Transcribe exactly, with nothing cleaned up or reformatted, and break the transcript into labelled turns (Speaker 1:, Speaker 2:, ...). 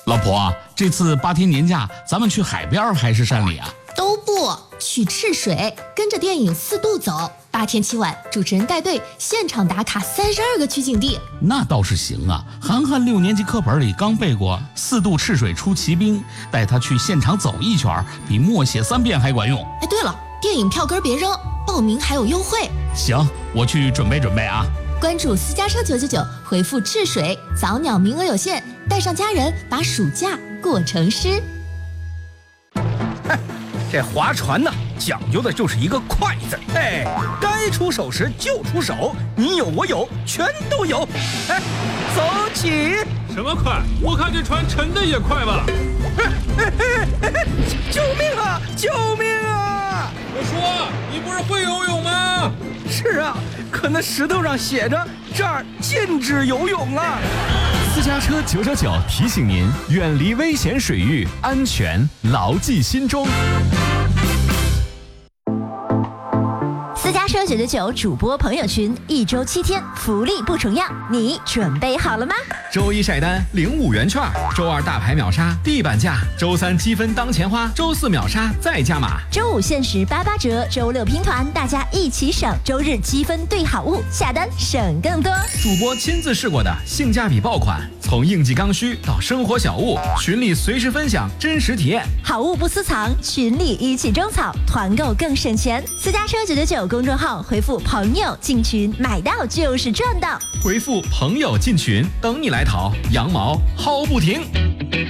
Speaker 1: 老婆，这次八天年假，咱们去海边还是山里啊？
Speaker 2: 都不去赤水，跟着电影《四渡》走，八天七晚，主持人带队现场打卡三十二个取景地。
Speaker 1: 那倒是行啊，涵涵六年级课本里刚背过“四渡赤水出奇兵”，带他去现场走一圈，比默写三遍还管用。
Speaker 2: 哎，对了，电影票根别扔，报名还有优惠。
Speaker 1: 行，我去准备准备啊。
Speaker 2: 关注私家车九九九，回复赤水，早鸟名额有限，带上家人，把暑假过成诗。
Speaker 3: 这划船呢，讲究的就是一个快字。哎，该出手时就出手，你有我有，全都有。哎，走起！
Speaker 4: 什么快？我看这船沉的也快吧。
Speaker 3: 救命啊！救命啊！
Speaker 4: 我说，你不是会游泳吗？
Speaker 3: 是啊，可那石头上写着这儿禁止游泳啊。
Speaker 5: 私家车九九九提醒您，远离危险水域，安全牢记心中。
Speaker 6: 私家车九九九主播朋友群，一周七天，福利不重样，你准备好了吗？
Speaker 5: 周一晒单领五元券，周二大牌秒杀地板价，周三积分当钱花，周四秒杀再加码，
Speaker 6: 周五限时八八折，周六拼团，大家一起省，周日积分兑好物，下单省更多。
Speaker 5: 主播亲自试过的性价比爆款，从应季刚需到生活小物，群里随时分享真实体验，
Speaker 6: 好物不私藏，群里一起种草，团购更省钱。私家车九九九公众号回复朋友进群，买到就是赚到，
Speaker 5: 回复朋友进群，等你来淘，羊毛薅不停。